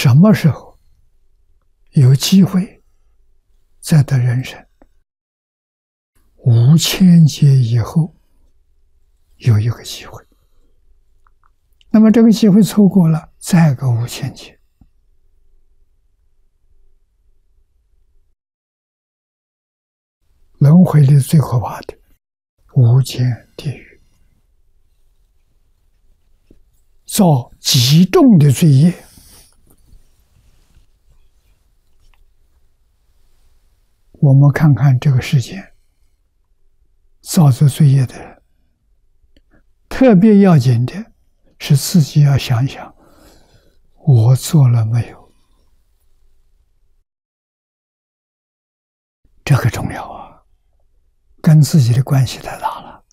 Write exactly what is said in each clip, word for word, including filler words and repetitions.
什么时候有机会再得人生？五千劫以后有一个机会，那么这个机会错过了，再个五千劫。轮回里最可怕的无间地狱，造极重的罪业。我们看看这个世界造这罪业的人，特别要紧的是自己要想想，我做了没有？这个重要啊，跟自己的关系太大了。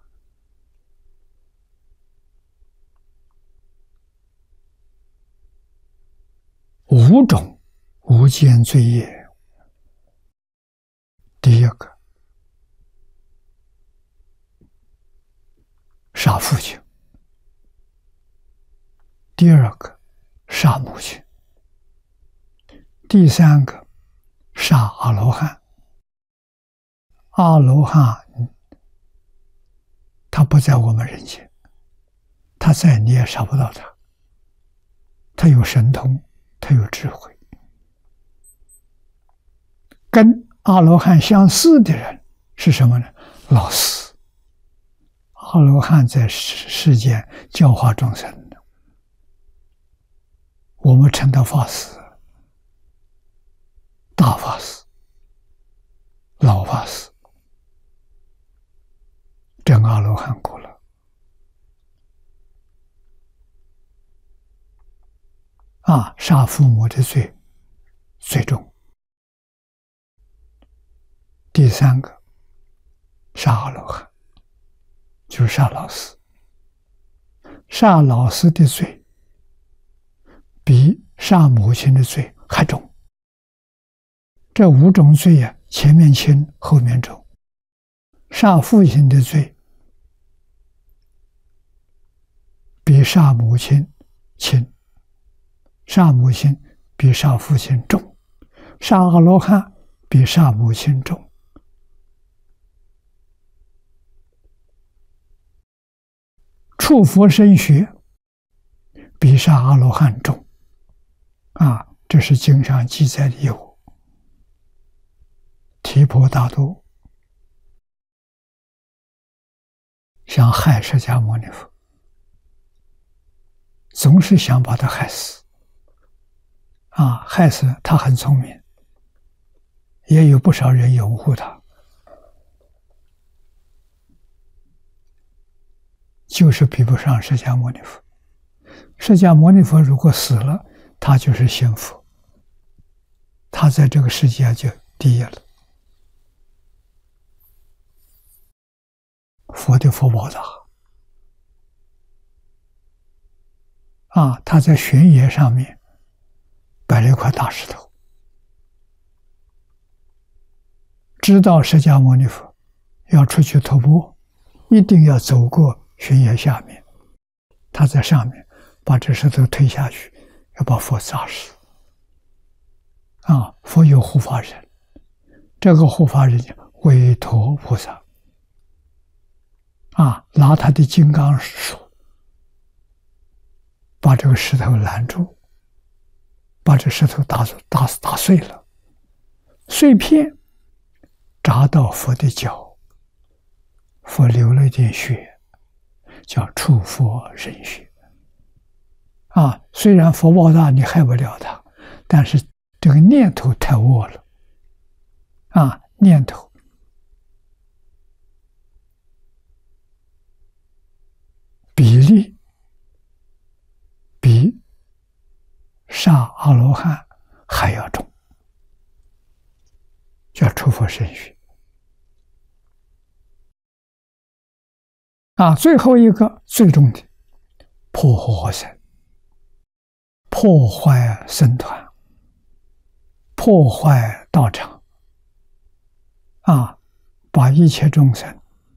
五种无间罪业。第一个，杀父亲；第二个，杀母亲；第三个，杀阿罗汉。阿罗汉他不在我们人间，他在你也杀不到他，他有神通，他有智慧。跟阿罗汉相似的人是什么呢？老师。阿罗汉在世世间教化众生的，我们称他法师、大法师、老法师。真阿罗汉过了啊！杀父母的罪最重。第三个，杀阿罗汉，就是杀老师。杀老师的罪比杀母亲的罪还重。这五种罪呀、啊，前面轻，后面重。杀父亲的罪比杀母亲轻，杀母亲比杀父亲重，杀阿罗汉比杀母亲重。触佛身血比杀阿罗汉重啊！这是经上记载的有。提婆达多想害释迦牟尼佛，总是想把他害死啊！害死他很聪明，也有不少人拥护他，就是比不上释迦牟尼佛。释迦牟尼佛如果死了，他就是仙佛，他在这个世界就第一了。佛的福报大啊！他在悬崖上面摆了一块大石头，知道释迦牟尼佛要出去徒步，一定要走过悬崖下面，他在上面把这石头推下去，要把佛砸死啊！佛有护法人，这个护法人叫韦陀菩萨啊，拿他的金刚手把这个石头拦住，把这石头打打打碎了，碎片砸到佛的脚，佛流了一点血，叫触佛人血啊。虽然佛报大，你害不了他，但是这个念头太恶了啊！念头比例比杀阿罗汉还要重，叫触佛身血啊。最后一个最重的，破坏僧，破坏僧团，破坏道场啊，把一切众生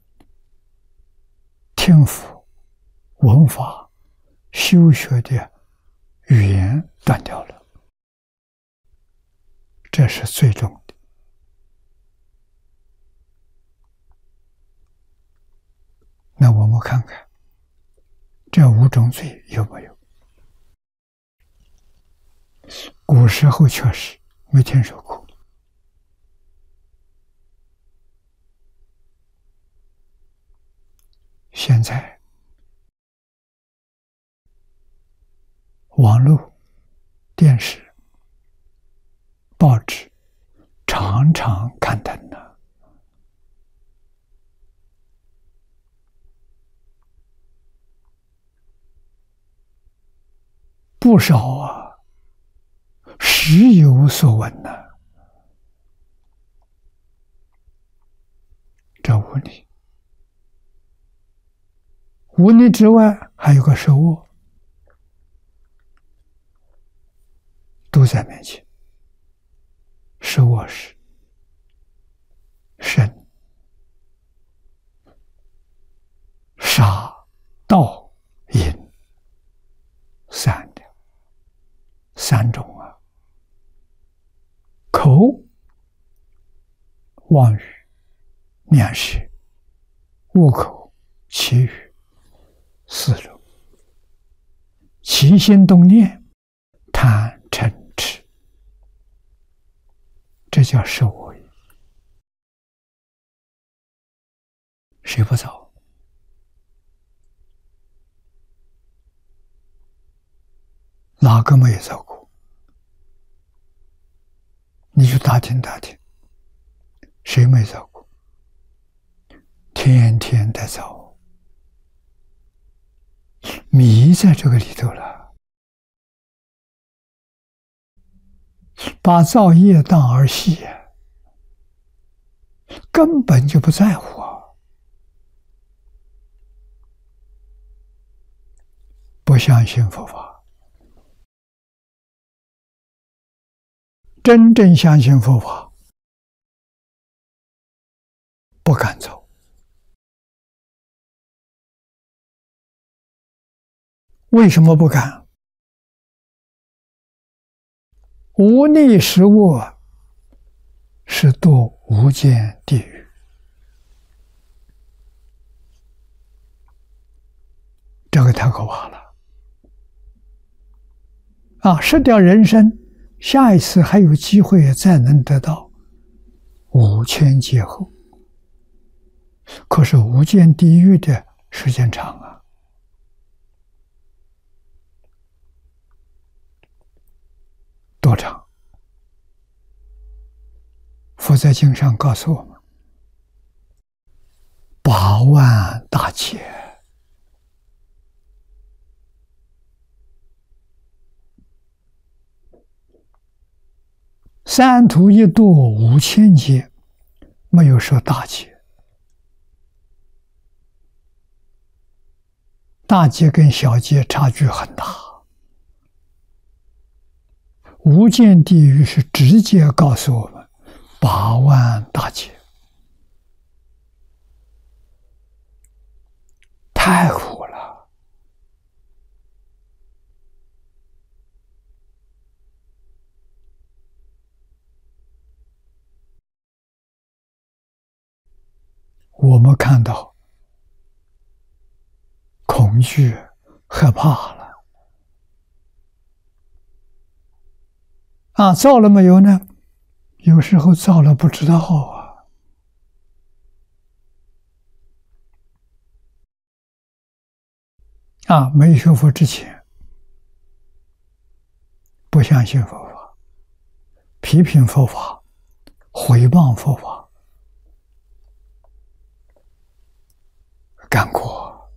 听佛闻法修学的语言断掉了这是最重的。那我们看看这五种罪有没有？古时候确实没听说过，现在网络、电视、报纸常常刊登呢。不少啊，时有所闻呐、啊。这五力，五力之外还有个手握，都在面前。手握是身、杀、盗、淫三的三种啊。口、妄语、念舌、恶口、绮语四种。起心动念、贪嗔痴，这叫受我业。谁不造？哪个没有造过？你去打听打听，谁没造过？天天在造，迷在这个里头了，把造业当儿戏，根本就不在乎啊！不相信佛法。真正相信佛法，不敢走。为什么不敢？无力食物是堕无间地狱，这个太可怕了啊！失掉人生，下一次还有机会再能得到五千劫后，可是无间地狱的时间长啊。多长？佛在经上告诉我们，八万大劫。三途一度五千劫，没有说大劫。大劫跟小劫差距很大。无间地狱是直接告诉我们八万大劫，太苦了。我们看到恐惧、害怕了啊！造了没有呢？有时候造了不知道啊。啊，没学佛之前，不相信佛法，批评佛法，毁谤佛法，干过，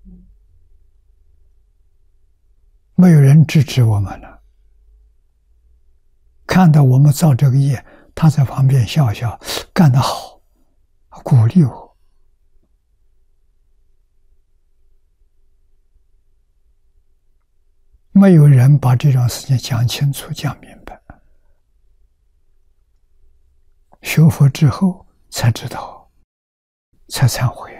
没有人制止我们了。看到我们造这个业，他在旁边笑笑，干得好，鼓励我。没有人把这种事情讲清楚、讲明白。学佛之后才知道，才忏悔。